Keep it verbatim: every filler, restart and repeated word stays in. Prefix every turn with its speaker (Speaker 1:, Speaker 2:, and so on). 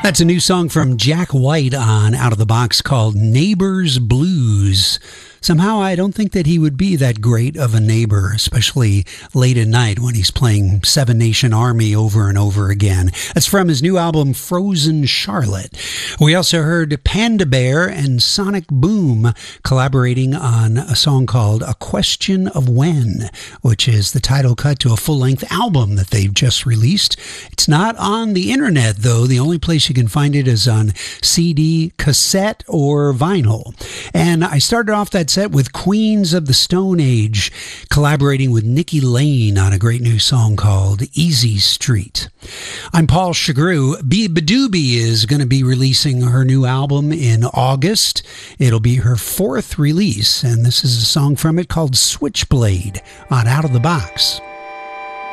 Speaker 1: That's a new song from Jack White on Out of the Box called Neighbors Blues. Somehow I don't think that he would be that great of a neighbor, especially late at night when he's playing Seven Nation Army over and over again. That's from his new album, Frozen Charlotte. We also heard Panda Bear and Sonic Boom collaborating on a song called A Question of When, which is the title cut to a full-length album that they've just released. It's not on the internet, though. The only place you can find it is on C D, cassette, or vinyl. And I started off that set with Queens of the Stone Age collaborating with Nikki Lane on a great new song called Easy Street. I'm Paul Chagru. Beabadoobee is going to be releasing her new album in August. It'll be her fourth release, and this is a song from it called Switchblade on Out of the Box.